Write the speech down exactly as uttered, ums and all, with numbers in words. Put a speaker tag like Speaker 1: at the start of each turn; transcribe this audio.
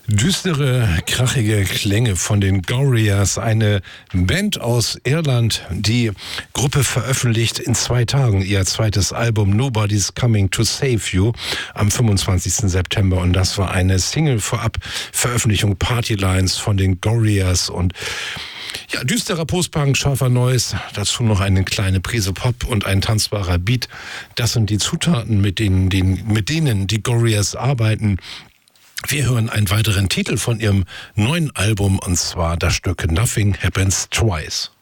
Speaker 1: Düstere, krachige Klänge von den Gorillaz, eine Band aus Irland. Die Gruppe veröffentlicht in zwei Tagen ihr zweites Album Nobody's Coming to Save You am fünfundzwanzigsten September. Und das war eine Single-Vorab-Veröffentlichung, Partylines von den Gorillaz. Und ja, düsterer Postpunk, scharfer Noise, dazu noch eine kleine Prise Pop und ein tanzbarer Beat. Das sind die Zutaten, mit denen, den, mit denen die Gorillaz arbeiten. Wir hören einen weiteren Titel von ihrem neuen Album, und zwar das Stück Nothing Happens Twice.